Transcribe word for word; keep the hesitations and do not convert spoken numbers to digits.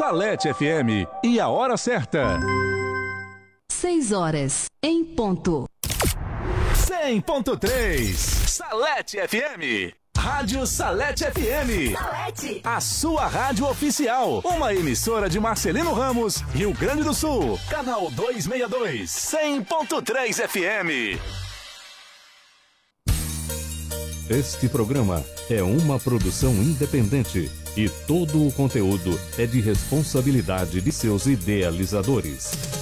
Salete F M e a hora certa. Seis horas, em ponto. cem ponto três, Salete F M. Rádio Salete F M. Salete. A sua rádio oficial. Uma emissora de Marcelino Ramos, Rio Grande do Sul. Canal duzentos e sessenta e dois, cem ponto três F M. Este programa é uma produção independente e todo o conteúdo é de responsabilidade de seus idealizadores.